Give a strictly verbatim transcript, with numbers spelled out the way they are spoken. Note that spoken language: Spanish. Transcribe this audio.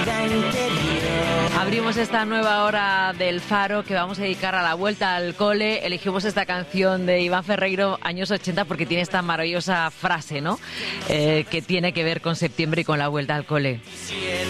Abrimos esta nueva hora del Faro que vamos a dedicar a la vuelta al cole. Elegimos esta canción de Iván Ferreiro, años ochenta, porque tiene esta maravillosa frase, ¿no? Eh, que tiene que ver con septiembre y con la vuelta al cole.